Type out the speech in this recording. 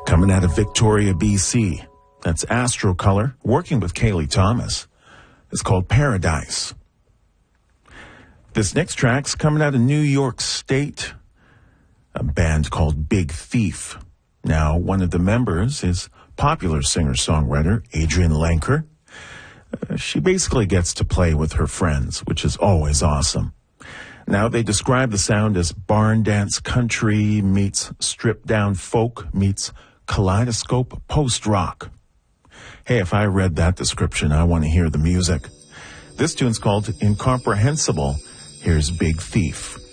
Coming out of Victoria, BC. That's Astrocolor, working with Kaylee Thomas. It's called Paradise. This next track's coming out of New York State. A band called Big Thief. Now, one of the members is popular singer-songwriter Adrienne Lenker. She basically gets to play with her friends, which is always awesome. Now, they describe the sound as barn dance country meets stripped-down folk meets kaleidoscope post-rock. Hey, if I read that description, I want to hear the music. This tune's called Incomprehensible. Here's Big Thief.